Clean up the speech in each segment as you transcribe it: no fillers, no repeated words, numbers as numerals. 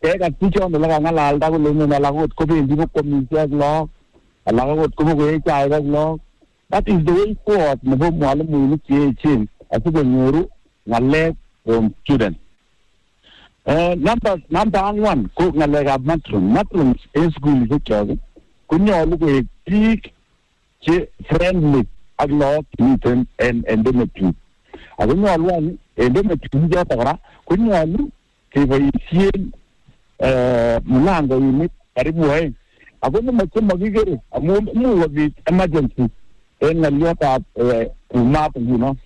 Kaya kichon nila ngalala ko lumo nalagot ko hindi mo komisya lo. Alagot ko ko chai lo. That is the way forward. Nabo mo alam mo ni chin. Aso ko nguru ngale from student. Number 1 ko ngale ga matrum in school ko kaya. Kunyo lu ko tik che friendly aglo meeting and endometry. Agunyo alwan endometry ja tara kunyo lu ke vai sien munanga unit karibu hai. Agunyo macam magigere amu wabi emergency en ngaliota map you know.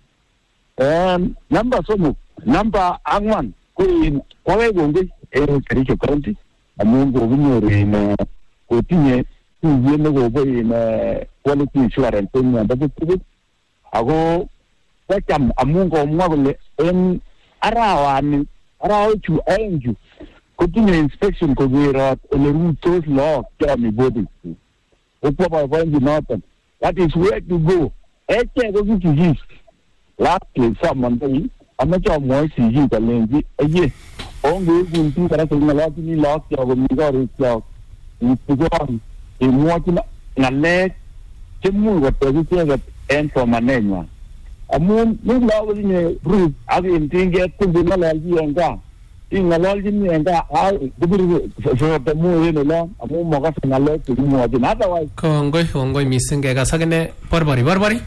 Number angwan ko in kwawe gonge karicho county amu gonyo in ko tinye yene go bo in quality insurance en ndabu ago wakam amungo mwagole en arawa chu enju ko tinye inspection ko gira le rutos law kami body opo ba vanji noten that is where to go eche go kiji last someone day amacho mo si ka lengi aye onge gunti kara singa la ni lock yo go mi go ro ni pugon e muoti na le chemu go te ga en for manenya amun ni lawo ni ru agi intinge tundu na la ji enga inga la ji ni enga a dubiri so te mu ni la amun mo ga na le tu mu ji na da wai kongoi misenge ga sagene barbari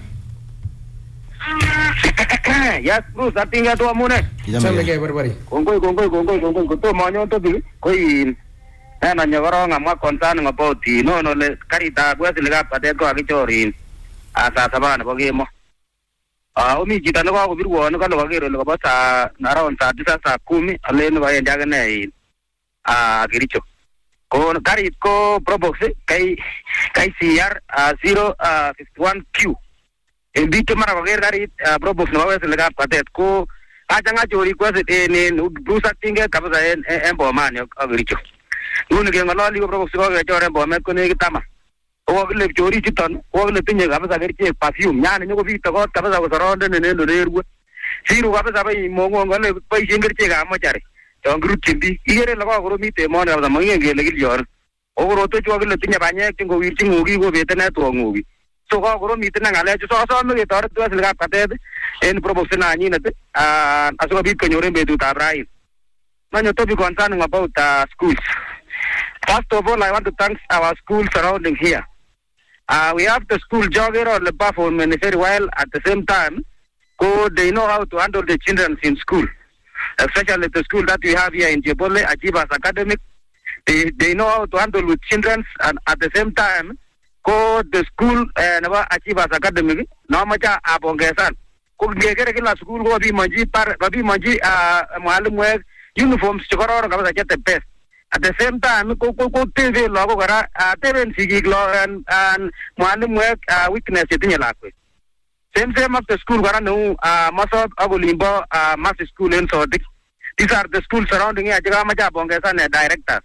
yes Bruce atinga to amune chamege barbari kongoi ko to manyo to bi ko in na nyagoro ngama concern about no le karita kwesi le ga pate ko akichorin asa sabana ko gemo umi jita no ko birwo no kalo kagero lo ba sa around sa 10 ale no ba yenda gane kiricho ko karit ko probox kai CR 051Q embito mara ko karit probox no ba le ga pate ko ajanga chori ko se ne brusa tinga kabza embo man yo kiricho nune ke ngalali ko probox ko ga chore embo me ko ne kitama o le chori chiton o le tinye kabza kerche perfume nyane nyoko vita ko kabza ko soronde ne ndo lerwe siru kabza bai mongo ngale bai shingerche ga machare tongru chindi igere lo ko mite mon kabza mangenge le gilyor o ko to chwa le tinye banye tingo wirchi ngugi ko bete na to ngugi so ko mite na ngale so me tor to le ga pated en probox na nyina te aso bit ko nyore betu tabrai manyo to be concerned about schools. First of all, I want to thank our schools surrounding here. We have the school jogger or the bathroom very well. At the same time, they know how to handle the children in school, especially the school that we have here in Jebole, Achivas Academic. They know how to handle with children, and at the same time, the school Achivas Academic. No much abongesan. Kugekere kila school go babi manji mwalimu uniforms chokoro kabisa chete best. At the same time, ko TV logo kara TV sigi lo and mwalimu weakness tinye lakwe. Same after school kara no masod agolimbo mass school in so these are the schools surrounding here. Jaga maja bongesa ne directors.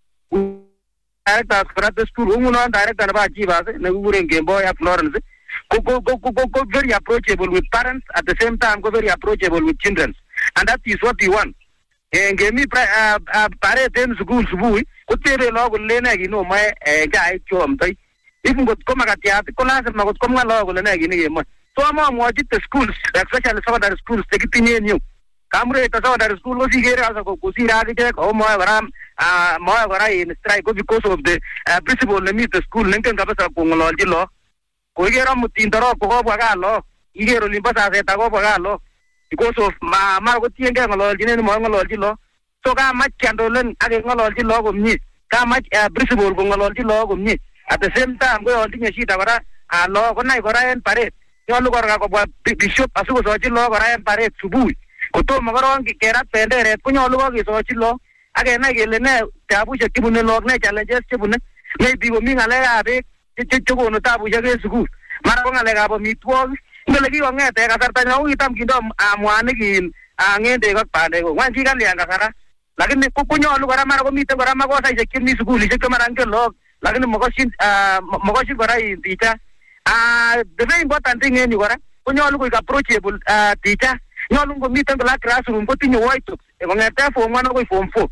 Directors for the school umuno director ba Achivas ne urenge boy Florence. Go very approachable with parents, at the same time go very approachable with children, and that is what we want. And give me pare ten schools bui kutere logo lena gino mai guy chomtai even got koma katia kola ma got koma logo lena gini mo so ma mo the schools especially some of the schools take tinye new kamre ta some of the school go sigere asa ko kusira age ko mo vara in strike because of the principal limit the school nenken kabasa ko ngololji lo ko igero mutindoro ko bwa lo igero limba sa seta ko bwa lo because of ma ko tienge ngololji ne mo ngololji lo so ka ma kandolen age ngololji lo ko mi ka ma principal ko ngololji lo ko mi at the same time ko on tinye shida bara lo ko nai ko raen pare yo lu ko ra ko bishop asu ko soji lo ko raen pare subuhi ko to mo ron ki kera pendere ko nyolu ko soji lo age na gele ne tabu je kibune lo ne challenges kibune ne bi ko mi ngale abe ko no tabu je ke sugu mara ko ngale ga bo mitwo ngale ki ngete ka sarta nyau itam kindo amwani kin ngende ko pande ko wanji kan lianga kara lakini ko nyolu kara mara ko mite kara ma ko sai je kimi sugu li je kamara ngelo lakini mo ko shin kara teacher the very important thing ni kara ko nyolu ko approachable teacher nyolu ko mite la classroom ko tinyo white ko ngete form 1 ko form 4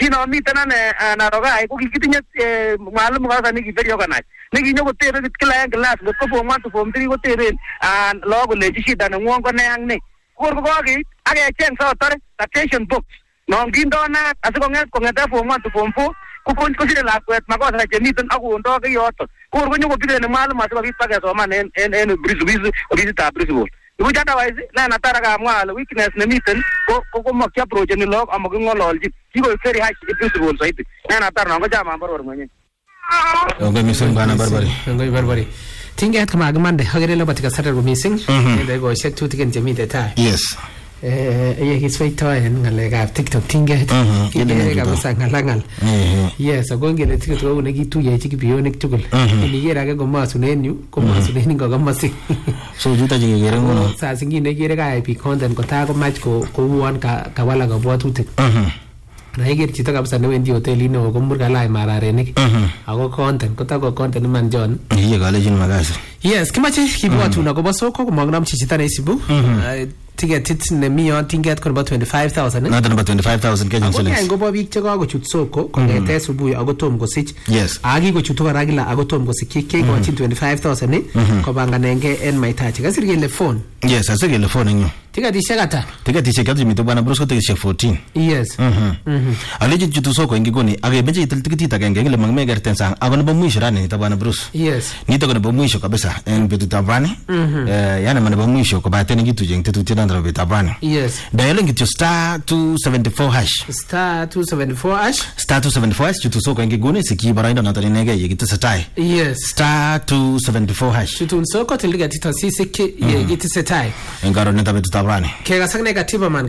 kino miten na rogai ko kitinye mwalimu kasa nikiferio kana nikinyo kotere kila class ko form 1 to form 3 ko teren lo ko leji shida na ngongo ne ang ne ko ki age cheng so tore attention box no ngindona asikonget kongeta form 1 to form 4 kupon ko sile lakwet makosa chemiten akundo ke yoto ko nyuko pide ne mwalimu asibabit pake soman en brisu obisita principal Ujata wise na natara ka mwalo weakness ne miten ko makya approach ni log amog ngololji kiko very high principle so ite na natara ngo jama barbar mwenye okay missing bana barbari tinget kama gmande hagere lo batika satter go missing de go shek tu tiken jemite ta yes ye kiswaito en ngalekab TikTok tinget ile kabisa ngalangal yes agongele TikTok ko ne kituye chikibionik tugul inigera age komasunen yu komasunen ngogomasi so juta jigere ngono saa zingine kere ka IP content ko ta ko match ko uon ka wala kabwatutik na iger chito kabisa ne wendi hotelino ko murgalai mararenik ako content ko ta ko content man John ye galejin magasi yes kimache kibwatu na ko bosoko ko magnam chichita na isibu ticket ne miyo tinget ko about 25,000 not about 25,000 Kenyan shillings ko bo biik che kakochut soko kongete subuhi ako tom kosich yes aki kochut kora kila ako tom kosich ke ko 25,000 ko banganenge en mahitaji kasir kele phone yes asirkele phone nyo tiketishek ata tiketishek ati mito bana Bruce ko tiketishek 14 yes aleji chutu soko ingikoni agebeje itil tiketit agenge ngile magmegerten sang ako nebo mwisho rani nito bana Bruce yes nito ko nebo mwisho kabisa en betutab rani yani nebo mwisho ko baten ngituje ngtetutiet ndro betutab rani yes dialing it star 274 hash star 274 hash chutu soko ingikoni siki baraindo natani nege yegitesetai yes star 274 hash chutu soko tilga titasisi ke yegitesetai engaro nita betutab rani kega sakne katiba man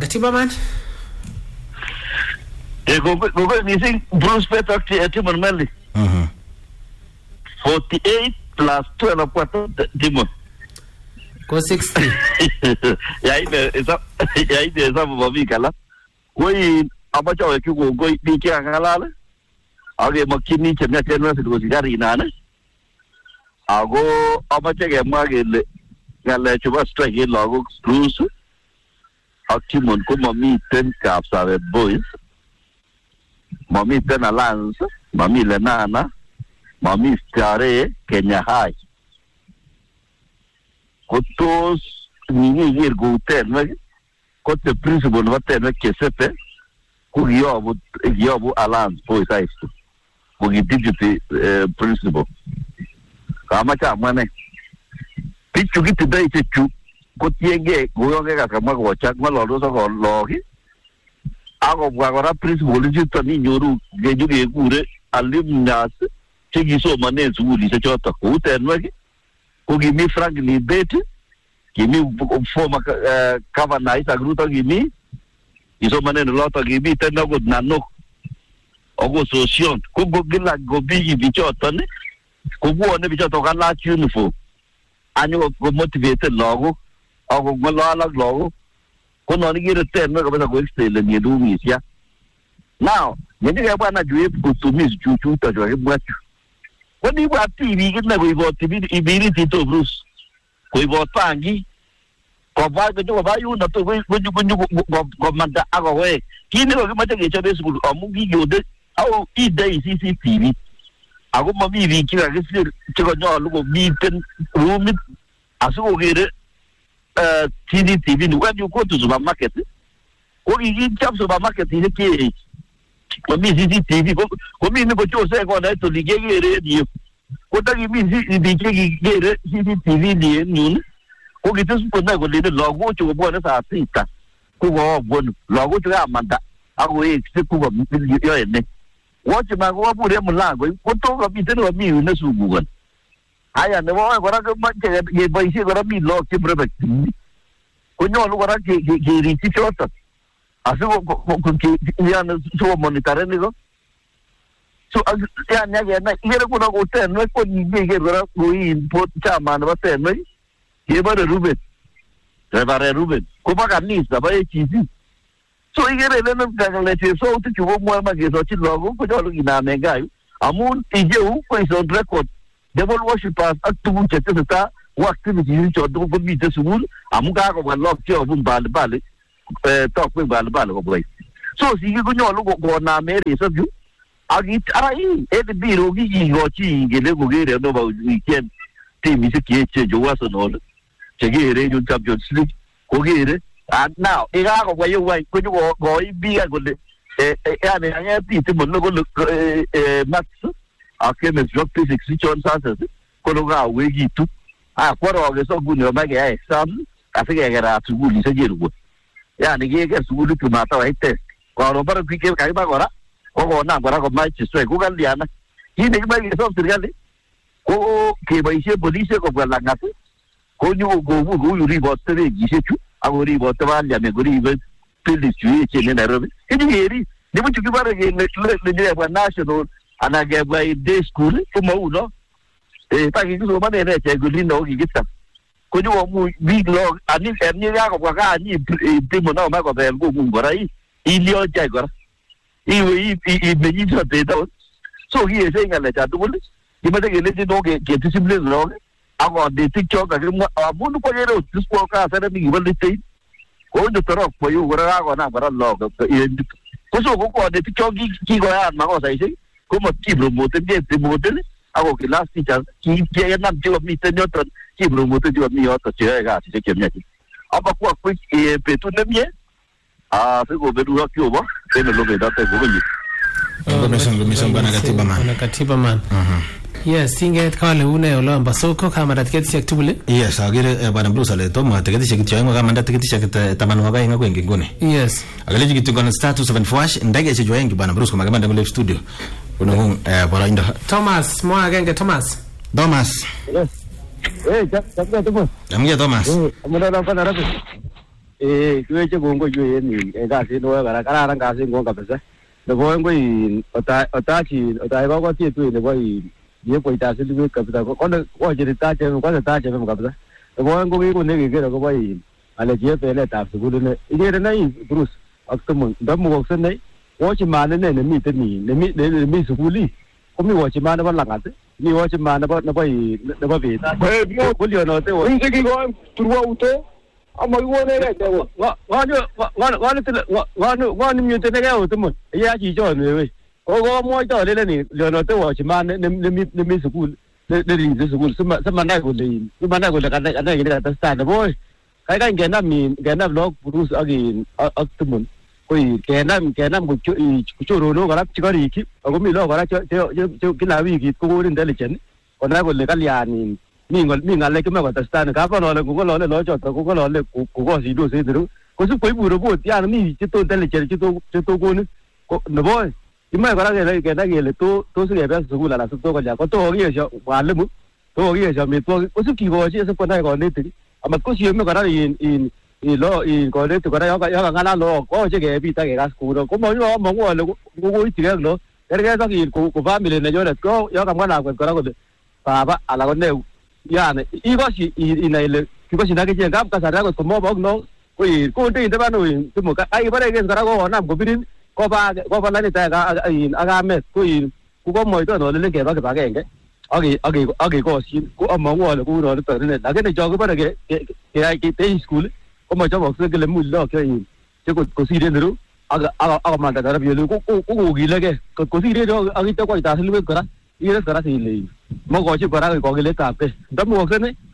go missing Bruce Peter Timon Melly 48 plus 12 4 Timon ko 60 ya ide esa bobi kala koi abacha we ko goi dike angalale age makini chemya tenwa sigo sigari nana ago abacha ge magele ngale chuba strike logo Bruce Timon ko mami ten kapsa boys mami ten Alliance mami Lenana mami Stare Kenya High kotos ni yergo ten ko te principal vaten ke sepe ku yobu Alliance boys high school ku deputy principal kama cha mane pichu kitu dai chechu ko tienge goyoge ka kama ko chak malolo so ko logi ako bwagora principal jito ni nyoru gejuge kure alumnas chigiso mane zuri se chota ko tenwagi ko gimi Franklin Beti gimi former governor Isa Gruto gimi iso mane lota gimi tena go nanok ogo solution ko go gila go bigi bichota ne ko buone bichota kala uniform anyo go motivate logo ako ngolala logo kono ni gire ten ko besa go extend ni du misia now yende ga bana juye kutumis chuchu ta jo bwachu wodi bwa TV gina go ibo TV ibiri tito Bruce ko ibo tangi ko ba go ba yu na to go manda ako we kini ko mata ge chabe school amugi yode au ide CCTV ako mami vi kira ge sir ko nyo lugo miten room asugo gire TV ni when you go to supermarket ko gi chap supermarket ni ke ko mi CCTV ko mi ni ko chose ko na to ligege radio ko ta gi mi CCTV CCTV ni nyun ko gi tsu na ko le logo chu bo na sa sita ko go bon logo chu amanda ako e ku ko yo ene wo chi ma ko bu re mulango ko to ko mi teno mi na su gugan aya ne wo ko ra ko ma ke bai si ko ra mi lo ke brebe ko nyo lu ko ra ke ri ti chota asu ko ke ya na so monitare ni go so ya ne ya na ire ko na ko ten no ko ni ge ra ko in po chama na ba ten no ke ba Ruben ko ba kanisa ba e chi so igere le no ga le che so tu chu mo ma ge so chi logo ko jo lu ina ne ga amun ije u ko so record devil worshipers atu che ta wa activity ni cho do ko mi te sumul amuga ko ba lock che obun bal to ko bal ko boy so sigik konyolu koname resop yu akit ai biro kikochi kele kokere no ba weekend timisiek cheechen cheu Arsenal chekere nyun Champions League kokere and now ikakobwa yu wany konyokoib biik kole yani ang'et timon kole maths ak chemistry ak physics chon sasa kono kawekitu kworokeso nguni omoe keyai exam asikekerat sukulishek cherubon yani keker sukulit matawai test karon bara kakiba kora kokonam kora komach strike ko kaliana kit nekimoe kesom serikali ko keboisien polisiek kobwa lang'at konyokobur kou ribote bekishechu akoribote parliament koribe buildings chu echen en Nairobi kenyikeri nibuchu kibore kele kebwa national anan kebwa day school komauno takikisomanen echek kolino kokikisam konyokomuch biik lo ani kakobwa kaa nyi timo nakomoe kobel kong'ung kora ilionjai kora iwe imenyitotet akot so kiesei ng'alechon tugul kimoche kelenjin no kediscipline lok ak konetik chon kakimwa amun kwakere otiswo kasara mikibo litait konyo torok boyu kora kakonam kora lok koso ko konetik chon kikoyaan makosaishek komatkipromoten kepromoten ako class teachers kikenam chekomiten yoton kipromoten chekomi yoton cheyoe kasishek chemiachen abakwa kwik betut nemie sikobedurok Jehova en olongendote kokonye Bwana Katiba man. Yes, singet kale une olomba soko kamarat ketishek tugul. Yes, agere Bwana Bruce ale tomo tiketishek kityo ngo kamarat tiketishek 82 ngwengi ngone. Yes. Agaleji kitu kona status 74 ndege chejo yengi Bwana Bruce kama kama ndenge studio. Kuna hung bora Thomas, mwa agenge Thomas. Thomas. Yes. Chakka tumo. Amge Thomas. Amuna na pana rapi. Tuweche gongo yue ni kasi no kararan kasi ngonga kabisa. Nebo ngoi otai ko tie tu nebo ye ko ita se liwe kabisa ko jeri ta che ko ta che mo kabisa. Nebo ngoi ko ne ke ko bai ale je pele ta su gulu ne ide na yi Bruce aktumun da mo ko ne wo chi ma ne mi te mi su guli ko mi wo chi ma na ba langate mi wo chi ma na ba be ta ko lio no te wo ngi ko turwa ute ama iwone le ko wanu myute ne ga utumun ya ji jo ne we ko mo to le ni le no te wo chi ma ne mi school le ri school sama na ko le kan ni ka sta boy kai kan ge na mi ge na log Bruce agin utumun ko ge na ko chu ro no ga chi ko ri ki ko mi lo ga che ki na wi ki ko rin intelligent ko na ko le kan ya ni mi ngale ke ma ko sta ka pa no le ko lo le lo jo to ko lo le ko si do se dru ko su ko bu ro bo ya mi chi to intelligent chi to ko ni ko no boy ti ma ga ke na ke le to su ke ba su ku la su to ko ja ko to ge jo wa le mu to ge jo mi to ko su ki go chi su ko na ko ne ti ama ko si me ga in lo in ko le to ko ya ga na lo ko che ke bi ta ke ga su ko mo wo le ko ti ge lo ke ga ki ko family ne jo le ko ya ga na ko ko ba ala ko ne yani igosi inaile kikosi nake jenga kasara ko mo bog no ko nte inde bano tumo ka ai bare gen kara ko na ko birin ko ba lani ta ga aga met ko mo to no le ke ba ke age ko si ko mo wo le ko no to ne la ke ne jo ko bare ke ai ke te school ko mo jo box ke le mu lo ke ko si de ru aga ma ta ra bi le ko gi le ke ko si de jo agi to ko ta se le kara ire kara si le mo ko chi kara ko le ta pe da mo ke ne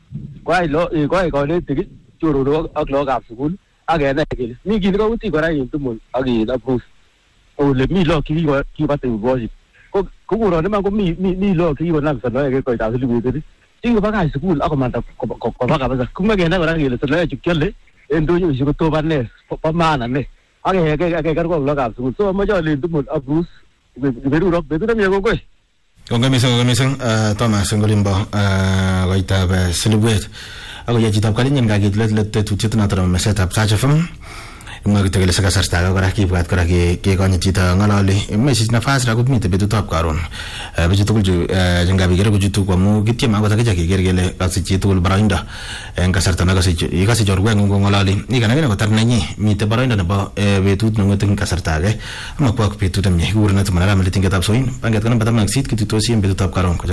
ko le ti churu ro ak lo ga school aga na ke ni gi ko ti kara yin tu mo agi da proof o le mi lo ki ba te bo ji ko ro ne ma ko mi lo ki ko na sa no ke ko ta su lu ti ti ko ba ga school ak ma ta ko ba ga ba ku ma ge na kara ge le sa no chi ke le en do ji ko to ba ne pa ma na ne aga ke ko lo ga school so mo jo le tu mo a Bruce be ru ro be tu me ko ko Kongamisang Thomas Ngolimbo goita be celebrate ako ya jitab kalin nga gitlet tutut na tara meset up sa FM magitagel sa kasarta ko ra kibgat ko ra ke ko nyita ngalali message na fast ra ko mite betu top karon betu tugul ju janga bigere ko jutu ko mu gitti ma ko ta ke gergele kasi jitul barainda en kasarta na kasi jorwe ngo ngalali ni kana ko tar nanyi mite barainda na ba betu no ngoten kasarta ge ma ko betu tam ni gurna tumara malitin kitab soin pangat kana batam nang sit kitu to sim betu top karon